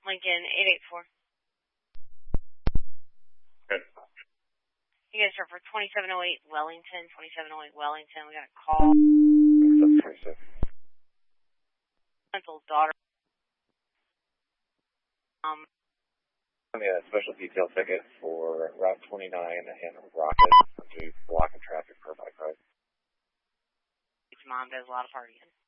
Lincoln 884. Good. You guys are for 2708 Wellington, 2708 Wellington. We got a call. 26. Mental daughter. A special detail ticket for Route 29 and Rocket to blocking traffic for a bike ride. His mom does a lot of partying.